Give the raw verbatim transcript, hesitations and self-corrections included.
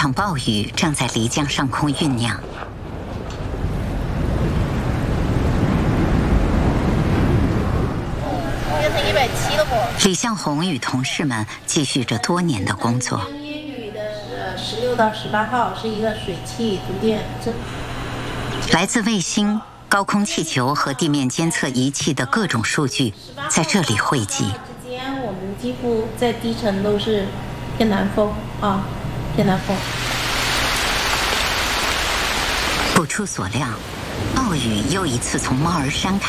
场暴雨正在漓江上空酝酿。 变成一百七了不？ 李向红与同事们继续着多年的工作。 烟雨的十六到十八号是一个水汽逐渐这。 来自卫星、高空气球和地面监测仪器的各种数据在这里汇集。 之间我们几乎在低层都是偏南风啊，偏南风。 不出所料，暴雨又一次从猫儿山开。